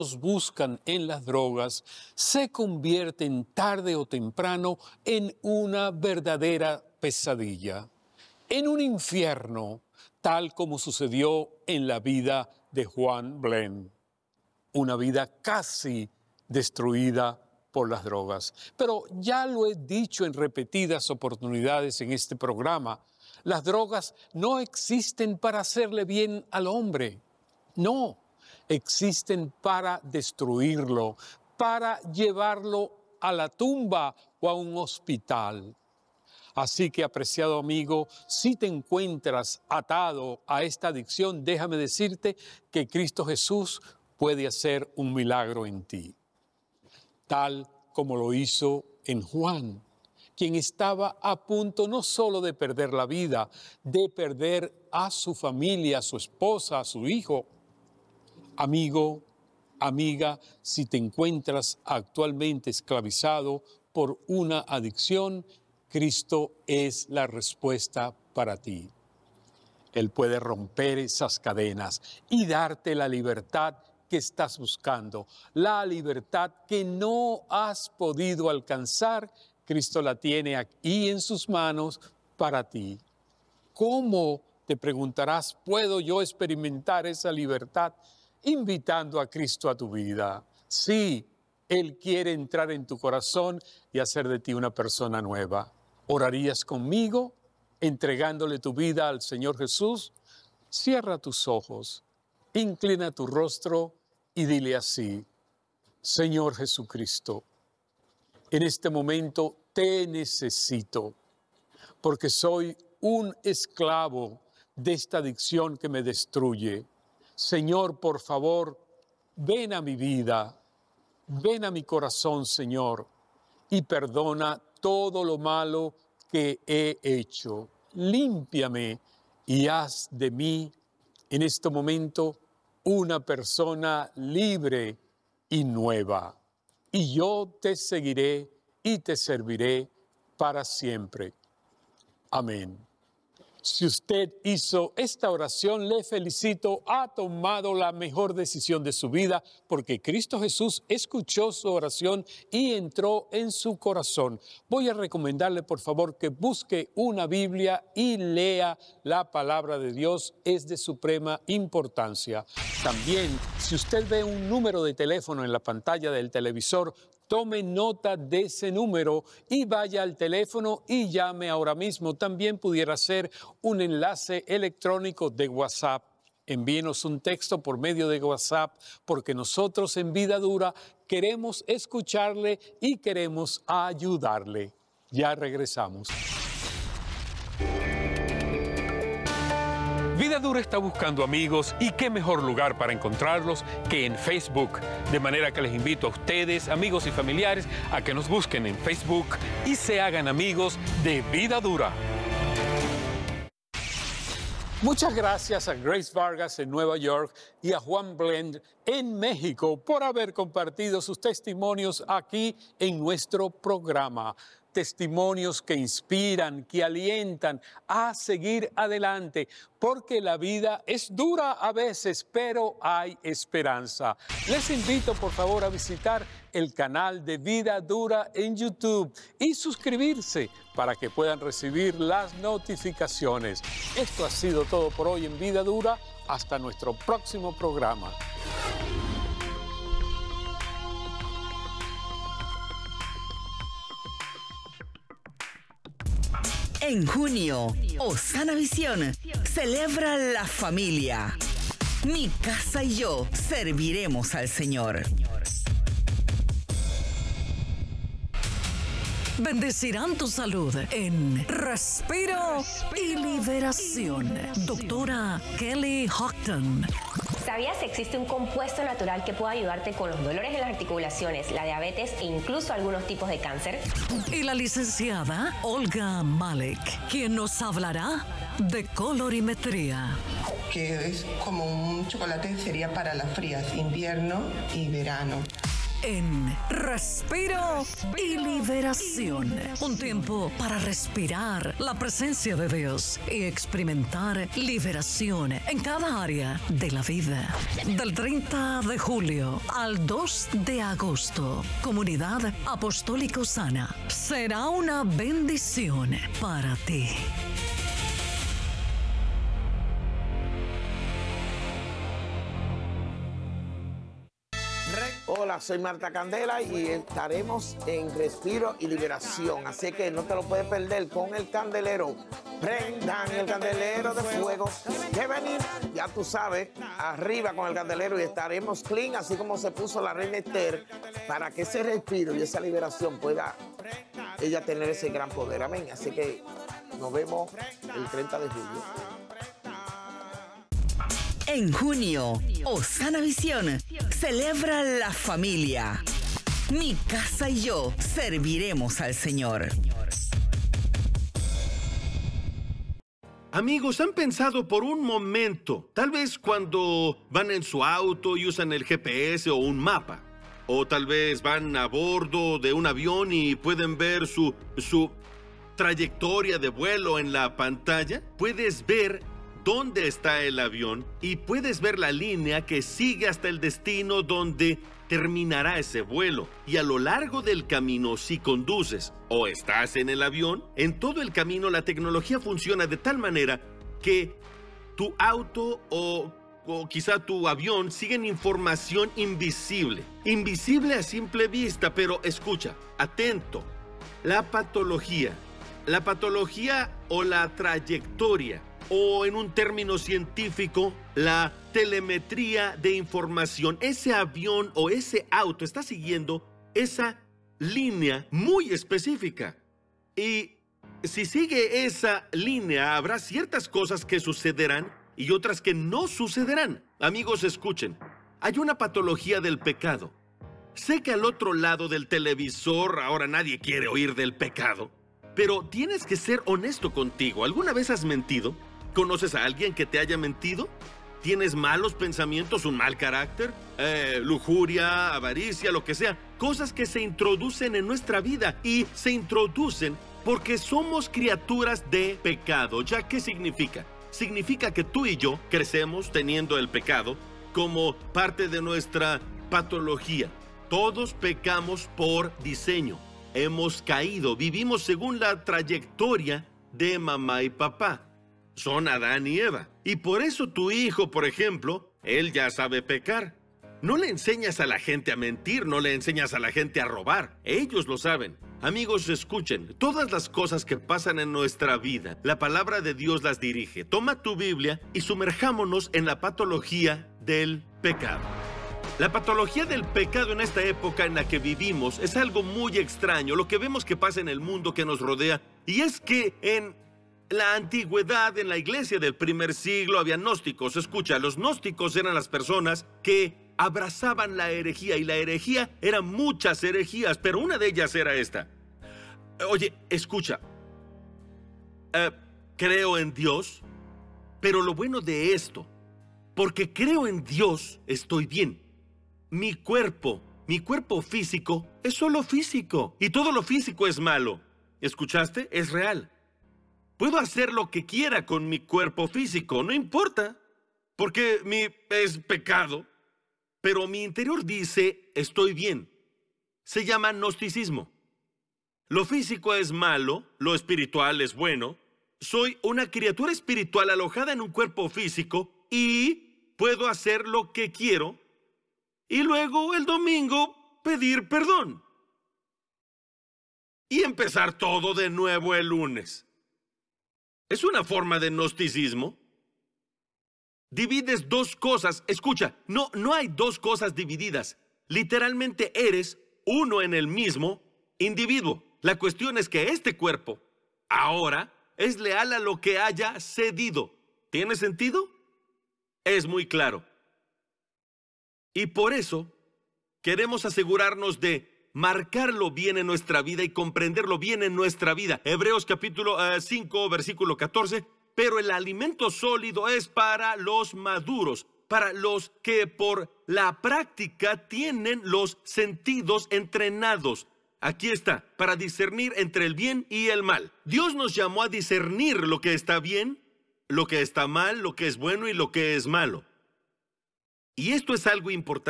buscan en las drogas se convierten tarde o temprano en una verdadera pesadilla, en un infierno, tal como sucedió en la vida de Juan Blend, una vida casi destruida por las drogas. Pero ya lo he dicho en repetidas oportunidades en este programa, las drogas no existen para hacerle bien al hombre, no, existen para destruirlo, para llevarlo a la tumba o a un hospital. Así que, apreciado amigo, si te encuentras atado a esta adicción, déjame decirte que Cristo Jesús puede hacer un milagro en ti, tal como lo hizo en Juan, quien estaba a punto no solo de perder la vida, de perder a su familia, a su esposa, a su hijo. Amigo, amiga, si te encuentras actualmente esclavizado por una adicción, Cristo es la respuesta para ti. Él puede romper esas cadenas y darte la libertad que estás buscando, la libertad que no has podido alcanzar. Cristo la tiene aquí en sus manos para ti. ¿Cómo, te preguntarás, puedo yo experimentar esa libertad? Invitando a Cristo a tu vida. Sí, Él quiere entrar en tu corazón y hacer de ti una persona nueva. ¿Orarías conmigo, entregándole tu vida al Señor Jesús? Cierra tus ojos, inclina tu rostro y dile así: Señor Jesucristo, en este momento te necesito, porque soy un esclavo de esta adicción que me destruye. Señor, por favor, ven a mi vida, ven a mi corazón, Señor, y perdona todo lo malo que he hecho. Límpiame y haz de mí en este momento una persona libre y nueva. Y yo te seguiré y te serviré para siempre. Amén. Si usted hizo esta oración, le felicito, ha tomado la mejor decisión de su vida, porque Cristo Jesús escuchó su oración y entró en su corazón. Voy a recomendarle, por favor, que busque una Biblia y lea la palabra de Dios, es de suprema importancia. También, si usted ve un número de teléfono en la pantalla del televisor, tome nota de ese número y vaya al teléfono y llame ahora mismo. También pudiera ser un enlace electrónico de WhatsApp. Envíenos un texto por medio de WhatsApp, porque nosotros en Vida Dura queremos escucharle y queremos ayudarle. Ya regresamos. Vida Dura está buscando amigos, y qué mejor lugar para encontrarlos que en Facebook. De manera que les invito a ustedes, amigos y familiares, a que nos busquen en Facebook y se hagan amigos de Vida Dura. Muchas gracias a Grace Vargas en Nueva York y a Juan Blend en México por haber compartido sus testimonios aquí en nuestro programa. Testimonios que inspiran, que alientan a seguir adelante, porque la vida es dura a veces, pero hay esperanza. Les invito, por favor, a visitar el canal de Vida Dura en YouTube y suscribirse para que puedan recibir las notificaciones. Esto ha sido todo por hoy en Vida Dura. Hasta nuestro próximo programa. En junio, Osana Visión celebra la familia. Mi casa y yo serviremos al Señor. Bendecirán tu salud en Respiro y Liberación. Doctora Kelly Houghton. ¿Sabías que existe un compuesto natural que puede ayudarte con los dolores en las articulaciones, la diabetes e incluso algunos tipos de cáncer? Y la licenciada Olga Malek, quien nos hablará de colorimetría. Que es como un chocolate, sería para las frías, invierno y verano. en Respiro y Liberación. Un tiempo para respirar la presencia de Dios y experimentar liberación en cada área de la vida. Del 30 de julio al 2 de agosto, Comunidad Apostólica Osana será una bendición para ti. Hola, soy Marta Candela y estaremos en Respiro y Liberación, así que no te lo puedes perder con el candelero. Prendan el candelero de fuego, que venir, ya tú sabes, arriba con el candelero y estaremos clean, así como se puso la reina Esther, para que ese respiro y esa liberación pueda ella tener ese gran poder. Amén. Así que nos vemos el 30 de julio. En junio, Osana Visión celebra la familia. Mi casa y yo serviremos al Señor. Amigos, ¿han pensado por un momento, tal vez cuando van en su auto y usan el GPS o un mapa? O tal vez van a bordo de un avión y pueden ver su trayectoria de vuelo en la pantalla. Puedes ver dónde está el avión y puedes ver la línea que sigue hasta el destino donde terminará ese vuelo. Y a lo largo del camino, si conduces o estás en el avión, en todo el camino la tecnología funciona de tal manera que tu auto o quizá tu avión siguen información invisible. Invisible a simple vista, pero escucha, atento. La patología o la trayectoria, o en un término científico, la telemetría de información. Ese avión o ese auto está siguiendo esa línea muy específica. Y si sigue esa línea, habrá ciertas cosas que sucederán y otras que no sucederán. Amigos, escuchen. Hay una patología del pecado. Sé que al otro lado del televisor ahora nadie quiere oír del pecado, pero tienes que ser honesto contigo. ¿Alguna vez has mentido? ¿Conoces a alguien que te haya mentido? ¿Tienes malos pensamientos, un mal carácter? Lujuria, avaricia, lo que sea. Cosas que se introducen en nuestra vida y se introducen porque somos criaturas de pecado. ¿Ya qué significa? Significa que tú y yo crecemos teniendo el pecado como parte de nuestra patología. Todos pecamos por diseño. Hemos caído, vivimos según la trayectoria de mamá y papá. Son Adán y Eva. Y por eso tu hijo, por ejemplo, él ya sabe pecar. No le enseñas a la gente a mentir, no le enseñas a la gente a robar. Ellos lo saben. Amigos, escuchen, todas las cosas que pasan en nuestra vida, la palabra de Dios las dirige. Toma tu Biblia y sumerjámonos en la patología del pecado. La patología del pecado en esta época en la que vivimos es algo muy extraño, lo que vemos que pasa en el mundo que nos rodea. Y es que en la antigüedad, en la iglesia del primer siglo, había gnósticos. Escucha, los gnósticos eran las personas que abrazaban la herejía, y la herejía eran muchas herejías, pero una de ellas era esta. Oye, escucha, creo en Dios, pero lo bueno de esto, porque creo en Dios, estoy bien. Mi cuerpo físico es solo físico, y todo lo físico es malo. ¿Escuchaste? Es real. Puedo hacer lo que quiera con mi cuerpo físico, no importa, porque es pecado. Pero mi interior dice, estoy bien. Se llama gnosticismo. Lo físico es malo, lo espiritual es bueno. Soy una criatura espiritual alojada en un cuerpo físico y puedo hacer lo que quiero. Y luego el domingo pedir perdón. Y empezar todo de nuevo el lunes. Es una forma de gnosticismo. Divides dos cosas. Escucha, no hay dos cosas divididas. Literalmente eres uno en el mismo individuo. La cuestión es que este cuerpo ahora es leal a lo que haya cedido. ¿Tiene sentido? Es muy claro. Y por eso queremos asegurarnos de marcarlo bien en nuestra vida y comprenderlo bien en nuestra vida. Hebreos capítulo 5, versículo 14. Pero el alimento sólido es para los maduros, para los que por la práctica tienen los sentidos entrenados. Aquí está, para discernir entre el bien y el mal. Dios nos llamó a discernir lo que está bien, lo que está mal, lo que es bueno y lo que es malo. Y esto es algo importante.